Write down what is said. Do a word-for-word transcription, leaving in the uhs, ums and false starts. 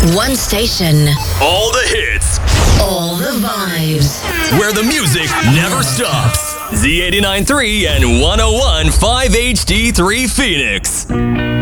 One station. All the hits. All the vibes. Where the music never stops. Z eighty-nine point three and one oh one point five H D three Phoenix.